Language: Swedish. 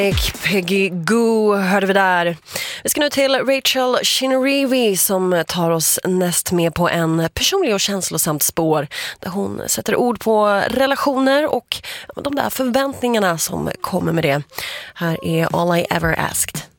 Peggy Goo hörde vi där. Vi ska nu till Rachel Chinourivi som tar oss näst med på en personlig och känslosamt spår där hon sätter ord på relationer och de där förväntningarna som kommer med det. Här är All I Ever Asked.